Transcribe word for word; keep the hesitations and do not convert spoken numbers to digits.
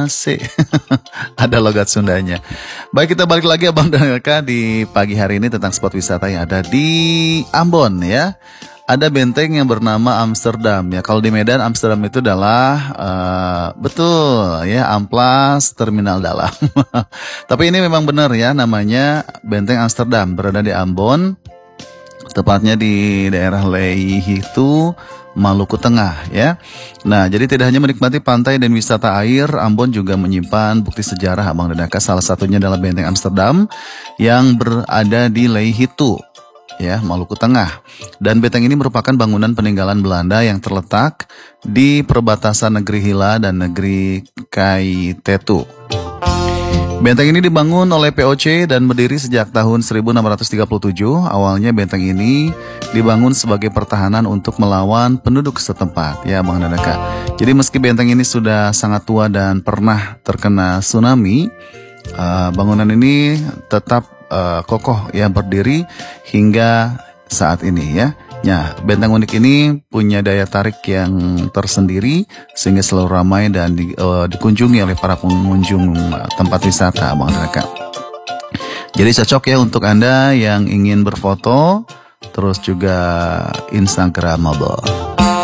Mase. Ada logat Sundanya. Baik, kita balik lagi Abang dan Kakak di pagi hari ini tentang spot wisata yang ada di Ambon ya. Ada benteng yang bernama Amsterdam ya. Kalau di Medan, Amsterdam itu adalah uh, betul ya, Amplas Terminal Dalam. Tapi ini memang benar ya, namanya Benteng Amsterdam, berada di Ambon, tepatnya di daerah Leihitu, Maluku Tengah ya. Nah, jadi tidak hanya menikmati pantai dan wisata air, Ambon juga menyimpan bukti sejarah Abang dan Kakak. Salah satunya adalah Benteng Amsterdam yang berada di Leihitu ya, Maluku Tengah. Dan benteng ini merupakan bangunan peninggalan Belanda yang terletak di perbatasan negeri Hilla dan negeri Kaitetu. Benteng ini dibangun oleh P O C dan berdiri sejak tahun seribu enam ratus tiga puluh tujuh. Awalnya benteng ini dibangun sebagai pertahanan untuk melawan penduduk setempat ya Bang dan Kakak. Jadi meski benteng ini sudah sangat tua dan pernah terkena tsunami, uh, bangunan ini tetap uh, kokoh ya, berdiri hingga saat ini ya. Nah, benteng unik ini punya daya tarik yang tersendiri sehingga selalu ramai dan di, uh, dikunjungi oleh para pengunjung uh, tempat wisata Abang dan Kakak. Jadi cocok ya untuk Anda yang ingin berfoto terus juga Instagramable.